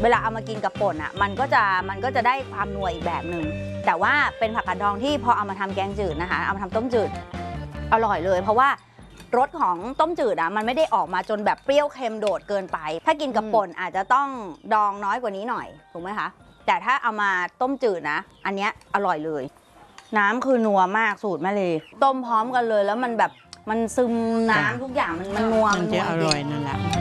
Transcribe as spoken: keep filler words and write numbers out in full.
เวลาเอามากินกับป่นอ่ะมันก็จะมันก็จะได้ความนัวอีกแบบหนึ่งแต่ว่าเป็นผักกาดดองที่พอเอามาทำแกงจืดนะคะเอามาทำต้มจืดอร่อยเลยเพราะว่ารสของต้มจืดอ่ะมันไม่ได้ออกมาจนแบบเปรี้ยวเค็มโดดเกินไปถ้ากินกับป่นอาจจะต้องดองน้อยกว่านี้หน่อยถูกไหมคะแต่ถ้าเอามาต้มจืดนะอันเนี้ยอร่อยเลยน้ำคือนัวมากสูตรแม่เลต้มพร้อมกันเลยแล้วมันแบบมันซึมน้ำทุกอย่างมันมันนัวมันจะอร่อยนั่นแหละ